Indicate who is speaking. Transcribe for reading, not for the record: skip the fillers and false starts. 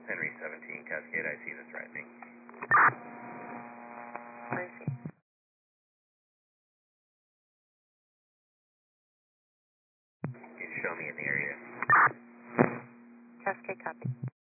Speaker 1: Henry 17, Cascade, I see the threatening.
Speaker 2: I see.
Speaker 1: Can you show me in the area?
Speaker 2: Cascade copy.